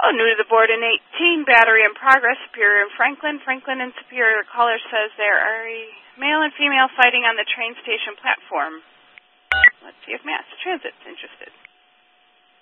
Oh, new to the board in 18, Battery in progress, Superior and Franklin. Franklin and Superior. Caller says there are a male and female fighting on the train station platform. Let's see if Mass Transit's interested.